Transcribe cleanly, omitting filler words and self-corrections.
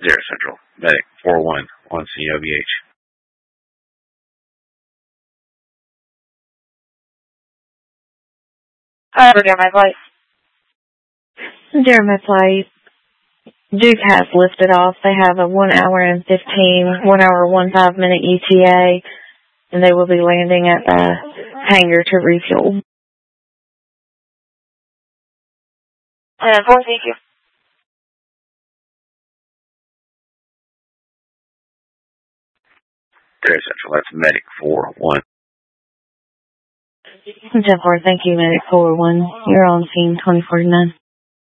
0 Central. Medic 4-1 on COVH. Jeremiah Flight. Jeremiah Flight. Duke has lifted off. They have a 1 hour and 15 minute ETA, and they will be landing at the hangar to refuel. And 4, thank you. 0 Central, that's Medic 4-1. 10-4, thank you, Medic 4-1. You're on scene 2049.